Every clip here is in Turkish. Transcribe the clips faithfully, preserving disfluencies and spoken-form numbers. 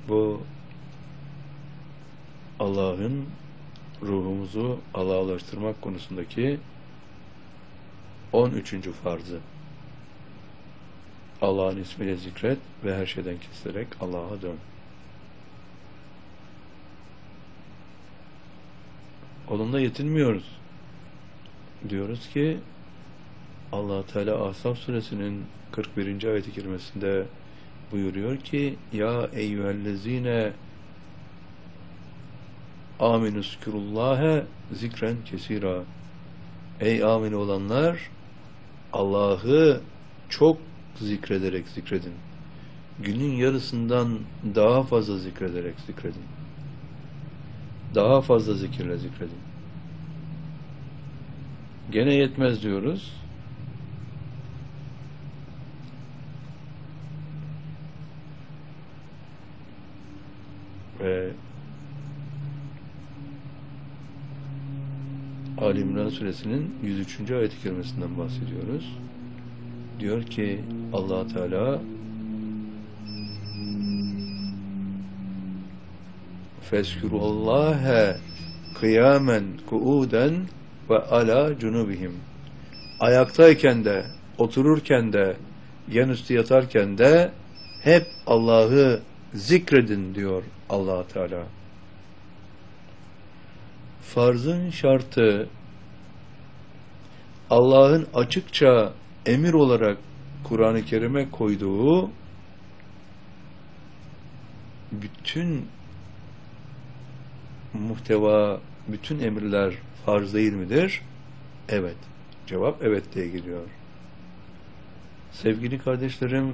Bu Allah'ın ruhumuzu Allah'a ulaştırmak konusundaki on üçüncü farzı. Allah'ın ismiyle zikret ve her şeyden kesilerek Allah'a dön. Onunla yetinmiyoruz. Diyoruz ki Allah Teala Ahzab suresinin kırk birinci ayet-i kerimesinde buyuruyor ki ya eyyühellezine aminüskürullâhe zikren kesira. Ey amin olanlar, Allah'ı çok zikrederek zikredin. Günün yarısından daha fazla zikrederek zikredin. Daha fazla zikirle zikredin. Gene yetmez diyoruz. Ve Ali İmran suresinin yüz üçüncü ayet-i kerimesinden bahsediyoruz. Diyor ki Allah Teala Fezkurullâhe kıyamen kuuden ve ala cunubihim. Ayaktayken de, otururken de, yanüstü yatarken de hep Allah'ı zikredin diyor Allah Teala. Farzın şartı Allah'ın açıkça emir olarak Kur'an-ı Kerim'e koyduğu bütün muhteva, bütün emirler farz değil midir? Evet. Cevap evet diye geliyor. Sevgili kardeşlerim,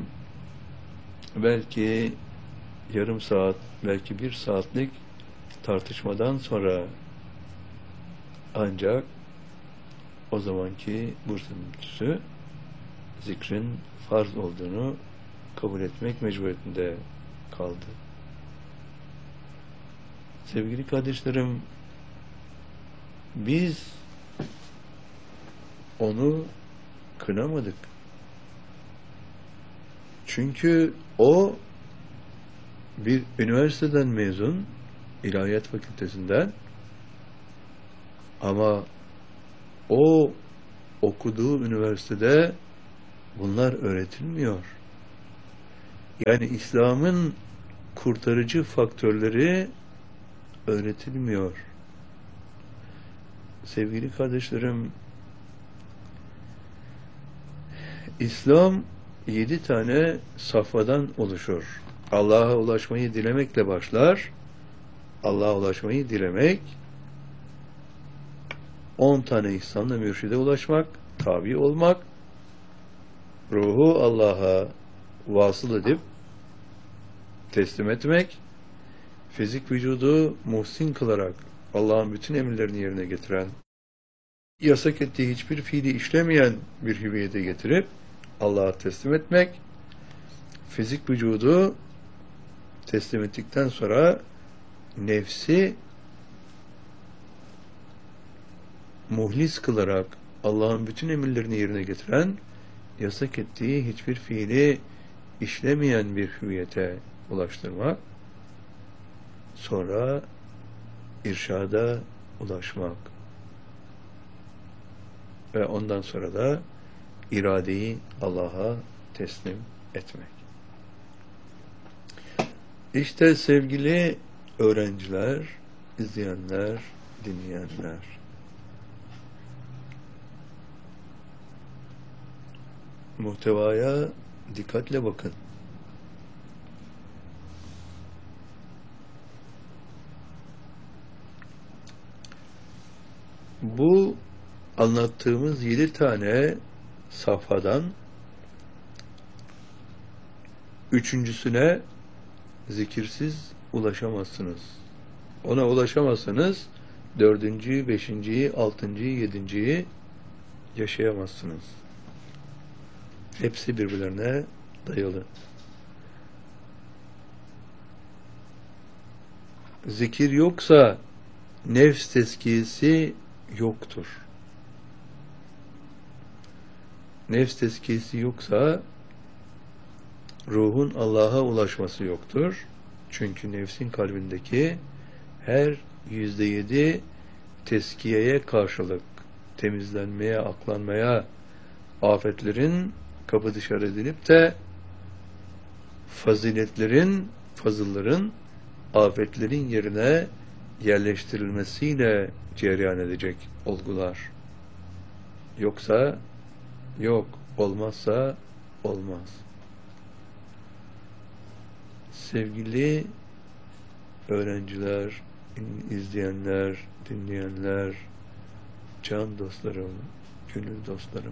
belki yarım saat, belki bir saatlik tartışmadan sonra ancak o zamanki burslusu zikrin farz olduğunu kabul etmek mecburiyetinde kaldı. Sevgili kardeşlerim, biz onu kınamadık. Çünkü o bir üniversiteden mezun, İlahiyat Fakültesinden, ama o okuduğu üniversitede bunlar öğretilmiyor. Yani İslam'ın kurtarıcı faktörleri öğretilmiyor. Sevgili kardeşlerim, İslam yedi tane safhadan oluşur. Allah'a ulaşmayı dilemekle başlar. Allah'a ulaşmayı dilemek, on tane ihsanla mürşide ulaşmak, tabi olmak, ruhu Allah'a vasıl edip teslim etmek, fizik vücudu muhsin kılarak Allah'ın bütün emirlerini yerine getiren, yasak ettiği hiçbir fiili işlemeyen bir hüviyete getirip Allah'a teslim etmek, fizik vücudu teslim ettikten sonra nefsi muhlis kılarak Allah'ın bütün emirlerini yerine getiren, yasak ettiği hiçbir fiili işlemeyen bir hüviyete ulaştırmak, sonra irşada ulaşmak ve ondan sonra da iradeyi Allah'a teslim etmek. İşte sevgili öğrenciler, izleyenler, dinleyenler, muhtevaya dikkatle bakın. Bu anlattığımız yedi tane safhadan üçüncüsüne zikirsiz ulaşamazsınız. Ona ulaşamazsanız dördüncüyü, beşinciyi, altıncıyı, yedinciyi yaşayamazsınız. Hepsi birbirlerine dayalı. Zikir yoksa nefs tezkiyesi yoktur. Nefs tezkiyesi yoksa ruhun Allah'a ulaşması yoktur. Çünkü nefsin kalbindeki her yüzde yedi teskiyeye karşılık, temizlenmeye, aklanmaya, afetlerin kapı dışarı edilip de faziletlerin, fazılların afetlerin yerine yerleştirilmesiyle cereyan edecek olgular. Yoksa yok, olmazsa olmaz. Sevgili öğrenciler, izleyenler, dinleyenler, can dostlarım, gönül dostlarım.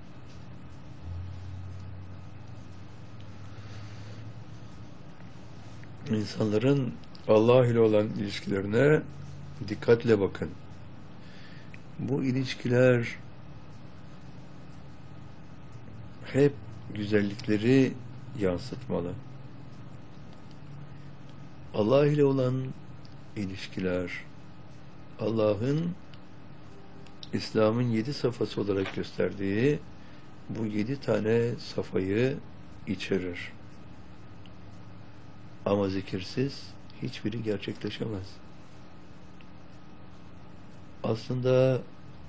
İnsanların Allah ile olan ilişkilerine dikkatle bakın. Bu ilişkiler hep güzellikleri yansıtmalı. Allah ile olan ilişkiler, Allah'ın İslam'ın yedi safhası olarak gösterdiği bu yedi tane safhayı içerir. Ama zikirsiz hiçbiri gerçekleşemez. Aslında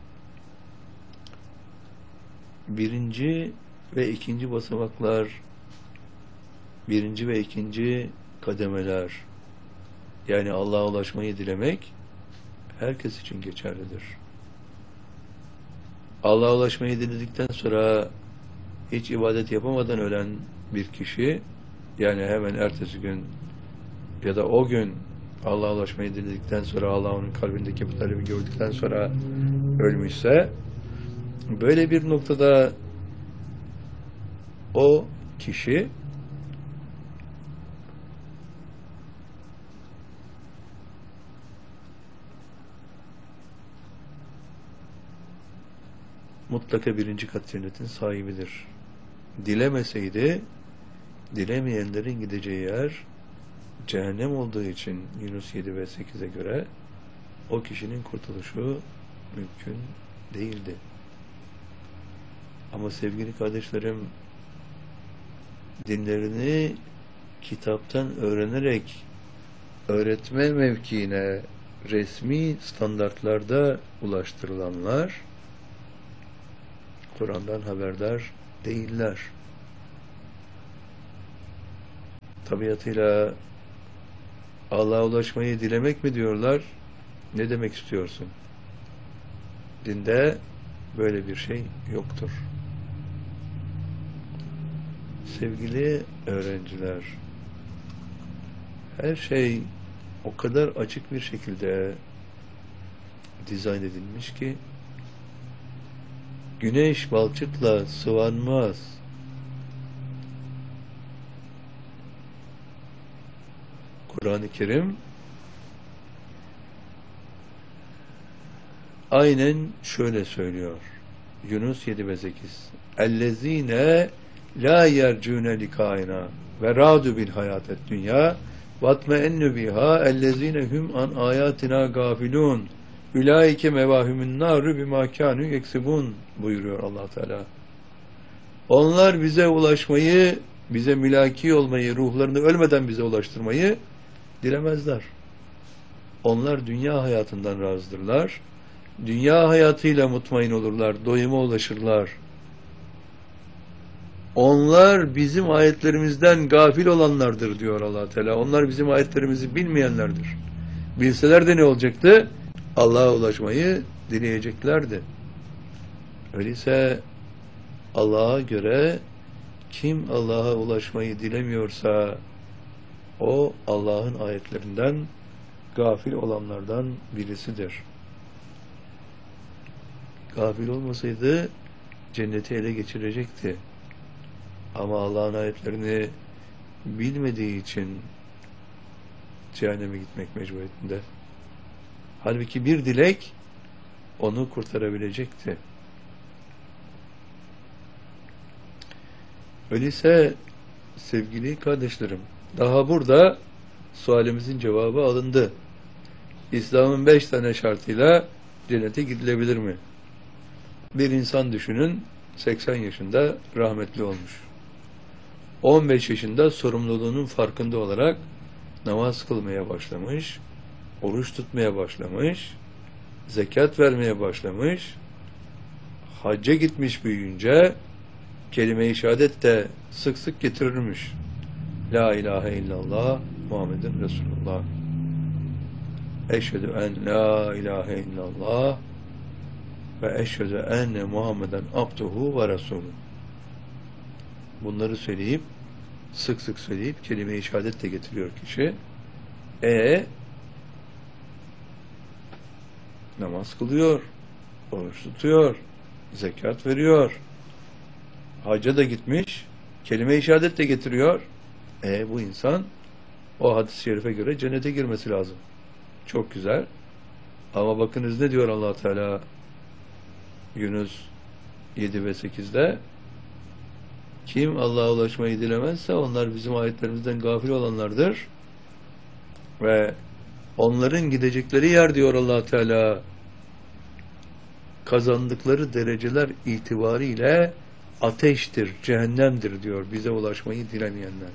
birinci ve ikinci basamaklar, birinci ve ikinci kademeler, yani Allah'a ulaşmayı dilemek herkes için geçerlidir. Allah'a ulaşmayı diledikten sonra hiç ibadet yapamadan ölen bir kişi, yani hemen ertesi gün ya da o gün Allah'a ulaşmayı diledikten sonra, Allah onun kalbindeki bu talebi gördükten sonra ölmüşse, böyle bir noktada o kişi mutlaka birinci kat cennetin sahibidir. Dilemeseydi, dilemeyenlerin gideceği yer cehennem olduğu için Yunus yedi ve sekize göre o kişinin kurtuluşu mümkün değildi. Ama sevgili kardeşlerim, dinlerini kitaptan öğrenerek öğretme mevkiine resmi standartlarda ulaştırılanlar Kur'an'dan haberdar değiller. Tabiatıyla Allah'a ulaşmayı dilemek mi diyorlar? Ne demek istiyorsun? Dinde böyle bir şey yoktur. Sevgili öğrenciler, her şey o kadar açık bir şekilde dizayn edilmiş ki güneş balçıkla sıvanmaz. Kur'an-ı Kerim aynen şöyle söylüyor. Yunus yedi ve sekiz. Ellezine la yercune likaina ve radu bil hayatet dünya vatmeennu biha ellezine hum an ayatina gafilun ulaike mevahumun naru bima kanu yeksibun buyuruyor Allah Teala. Onlar bize ulaşmayı, bize mülaki olmayı, ruhlarını ölmeden bize ulaştırmayı dilemezler. Onlar dünya hayatından razıdırlar. Dünya hayatıyla mutmain olurlar, doyuma ulaşırlar. Onlar bizim ayetlerimizden gafil olanlardır diyor Allah Teala. Onlar bizim ayetlerimizi bilmeyenlerdir. Bilseler de ne olacaktı? Allah'a ulaşmayı dileyeceklerdi. Öyleyse Allah'a göre kim Allah'a ulaşmayı dilemiyorsa o Allah'ın ayetlerinden gafil olanlardan birisidir. Gafil olmasaydı cenneti ele geçirecekti. Ama Allah'ın ayetlerini bilmediği için cehenneme gitmek mecburiyetinde. Halbuki bir dilek onu kurtarabilecekti. Öyleyse sevgili kardeşlerim, daha burada sualimizin cevabı alındı. İslam'ın beş tane şartıyla cennete gidilebilir mi? Bir insan düşünün, seksen yaşında rahmetli olmuş. on beş yaşında sorumluluğunun farkında olarak namaz kılmaya başlamış, oruç tutmaya başlamış, zekat vermeye başlamış, hacca gitmiş büyüyünce kelime-i şehadet de sık sık getirirmiş. La ilahe illallah Muhammedun Resulullah. Eşhedü en la ilahe illallah ve eşhedü enne Muhammeden abduhu ve resulü. Bunları söyleyip, sık sık söyleyip kelime-i şehadet de getiriyor kişi. E namaz kılıyor, oruç tutuyor, zekat veriyor, hacca da gitmiş, kelime-i şehadet de getiriyor. E bu insan o hadis-i şerife göre cennete girmesi lazım. Çok güzel. Ama bakınız ne diyor Allah Teala Yunus yedi ve sekizde? Kim Allah'a ulaşmayı dilemezse onlar bizim ayetlerimizden gafil olanlardır. Ve onların gidecekleri yer diyor Allah Teala kazandıkları dereceler itibariyle ateştir, cehennemdir diyor bize ulaşmayı dilemeyenler.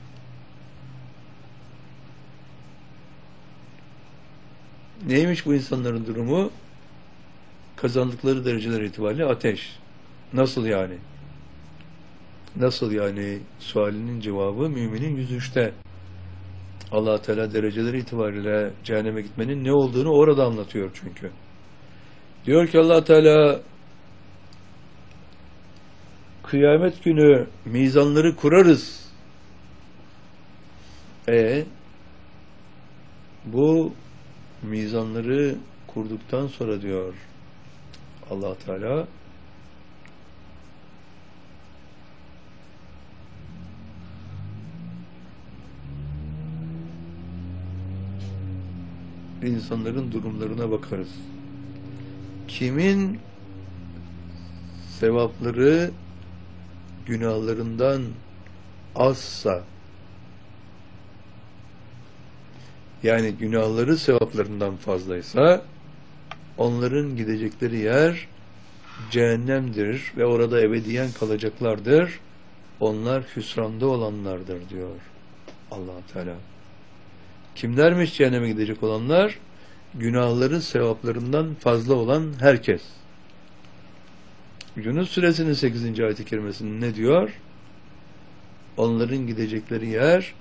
Neymiş bu insanların durumu? Kazandıkları dereceler itibariyle ateş. Nasıl yani? Nasıl yani? Sualinin cevabı müminin yüz üçte. Allah Teala dereceleri itibariyle cehenneme gitmenin ne olduğunu orada anlatıyor çünkü. Diyor ki Allah Teala kıyamet günü mizanları kurarız. E bu mizanları kurduktan sonra diyor Allah Teala insanların durumlarına bakarız. Kimin sevapları günahlarından azsa, yani günahları sevaplarından fazlaysa onların gidecekleri yer cehennemdir ve orada ebediyen kalacaklardır. Onlar hüsranda olanlardır diyor Allah Teala. Kimlermiş cehenneme gidecek olanlar? Günahları sevaplarından fazla olan herkes. Yunus suresinin sekizinci ayet-i kerimesinde ne diyor? Onların gidecekleri yer